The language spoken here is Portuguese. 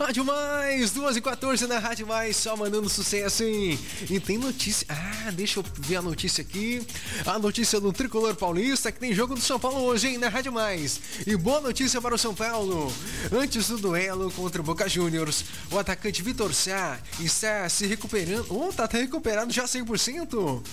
Rádio Mais, 2h14 na Rádio Mais, só mandando sucesso, hein? E tem notícia. Deixa eu ver a notícia aqui. A notícia do Tricolor Paulista, que tem jogo do São Paulo hoje, hein? Na Rádio Mais. E boa notícia para o São Paulo. Antes do duelo contra o Boca Juniors, o atacante Vitor Sá está se recuperando. Tá recuperado já 100%.